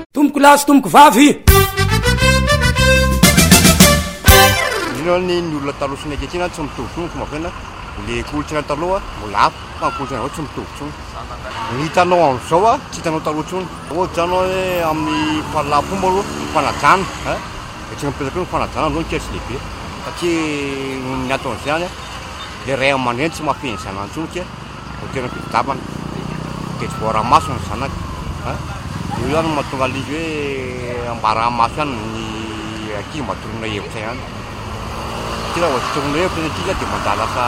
tomboko lasy tomboko vavy ny olona talosina akehitriny tsy mitovy fomba fena le kolotsana taloha mbola afo fa kolotsana ao tsy mitovy tsony ny hitanao am'izao a tsy hitanao taloha tsony ohatsy zany hoe amin'ny fahalala-pomba aloha fanajana tsy mipetraka io ny fanajana zao ny kery tsy lehibe satria ny ataon'izany le ray aman-dreny tsy mahafeny zanany tsony ke ho tena fividavana de tsy voara-maso ny zanaka io zany mahatonga alizy hoe ambara-maso ihany ny aty matorona hevitra ihany tira ohatorona hevitra atika de mandalaka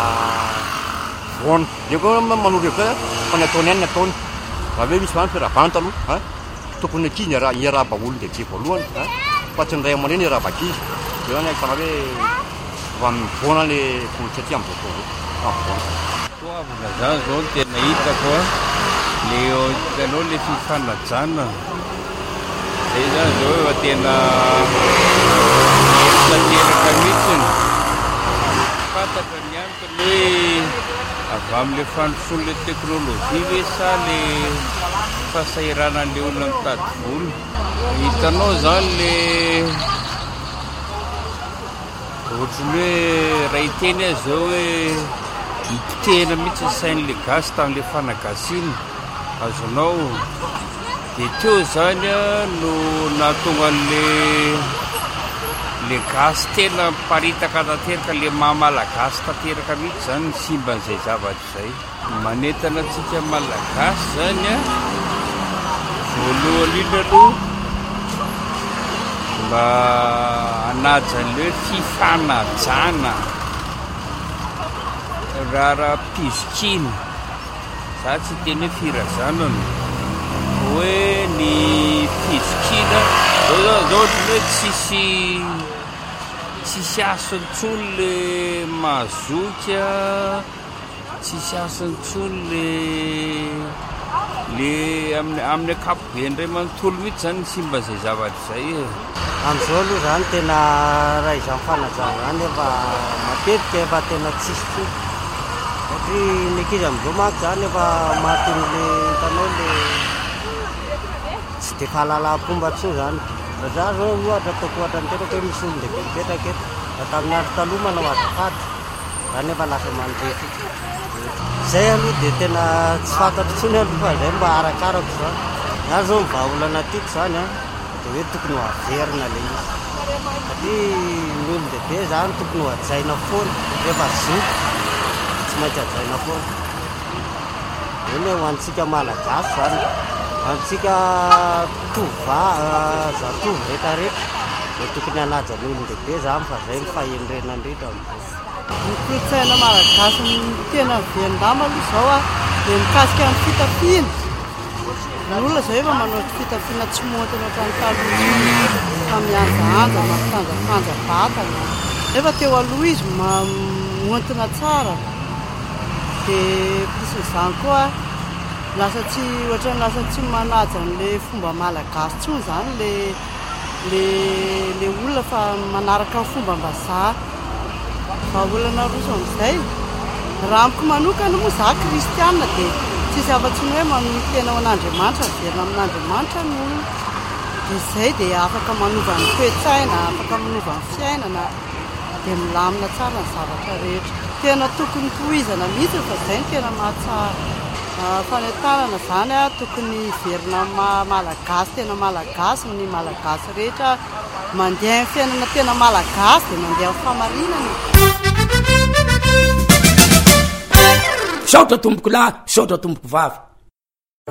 voana de koa manoro hevitra fa ny ataony ihany ny ataony raha hoe misy vany firavana taloha tokony aty iarahaba olony de tsy voalohany fa tsy ny ray aman-dreny iarahaba-kizy de zany ahitana hoe fa mivoana le kolotsa aty am'izao fotoana toavina zany zao ny tena hitako le hitanao le fifanajana zay zany zao efa tena eritateraka mihitsiny fantatra ny antony hoe avy amin'le fandrosoan'le teknôlôjia ve sa le fahasahiranan'le olona mitady vola hitanao zany le ohatrany hoe raha hiteny azy zao hoe mitena mihitsy ny sain'le gasy tamin'le fanagasiana azonao de teo zany no nahatonga an'le gasy tena miparitaka tanteraka le mahamalagasy tanteraka mihitsy zany ny simban'izay zavatra zay manentana antsika malagasy zany voalohany iny aloha mba anajan'le hoe fifanajana raha pizokina za tsy teny hoe firazanana hoe ny pizokina zao hoe tsisy asontsony le mazoka tsisy asontsony le amin'ny akapobe ndray manontolo mihitsy zany ny simban'izay zavatra zay am'izao aloha zany tena raha izany fanajana zany efa matetika efa tena tsisy tsony satria ny ankizy am'izao manko zany efa mahaton'le hitanao le tsy de fahalala-pomba tso zany fa za zao ohatra ataoko ohatra niteraka hoe misy olon dehibe mipetraka eto da tamin'ny andro taloha manao azafady zany efa lasa mandrefy zay aloha de tena tsy fantatro tsony aloha fa zay mba arakarako zany za zao mivahaolana tiako zany de hoe tokony ho averina le izy satria ny olon dehibe zany tokony ho ajaina foana rehefa zoky tsy maintsy ajaina foana eny ho antsika malagasy zany antsika zatovo rehetrarehetra de tokony hanaja ny olon dehibe zany fa zay mifahenrena indrindra ny kolotsaina malagasy ny tena vendama aloha zao de mikasika amin'ny fitafiana ny olona zao efa manao fitafiana tsy montana ohatrany taloha fa mianjaanja mampitanjafanja vatana efa teo aloha izy montana tsara de pis'izany koa lasa tsy ohatrany lasa tsy manaja n'le fomba malagasy tsony zany le olona fa manaraka fomba mbazaha fa olana roso am'izay raha amiko manokana moa za kristiana de tsisy afa-tsiny hoe manohy tena ao an'Andriamanitra miverina amin'Andriamanitra ny olona de zay de afaka manova ny toe-tsaina afaka manova ny fiainana de milamina tsara ny zavatra rehetra tena tokony tohizana mihitsy fa zay ny tena mahatsara fanentanana zany tokony verina malagasy tena malagasy ny malagasy rehetra mandeha ny fiainana tena malagasy de mandeha ny famarinana saotra tomboko lahy saotra tomboko vavy